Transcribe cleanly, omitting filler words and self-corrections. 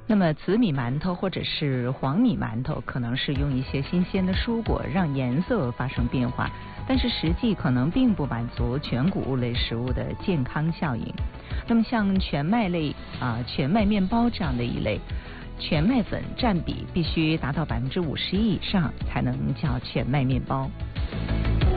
那么紫米馒头或者是黄米馒头可能是用一些新鲜的蔬果让颜色发生变化，但是实际可能并不满足全谷物类食物的健康效应。那么像全麦类全麦面包这样的一类，全麦粉占比必须达到51%以上才能叫全麦面包。